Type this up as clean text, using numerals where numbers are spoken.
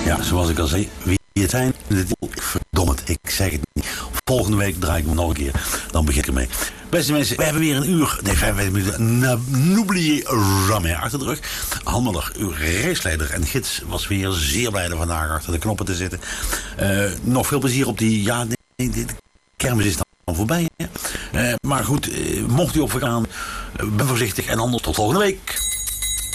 Ja, zoals ik al zei, wie het zijn, verdomme het, ik zeg het niet. Volgende week draai ik me nog een keer, dan begin ik ermee. Beste mensen, we hebben weer een uur, nee 55 minuten, n'oubliez jamais achter de rug. Han Muller, uw reisleider en gids, was weer zeer blij er vandaag achter de knoppen te zitten. Nog veel plezier op die, ja, nee, de kermis is dan voorbij. Hè? Maar goed, mocht u op gaan, ben voorzichtig en anders tot volgende week.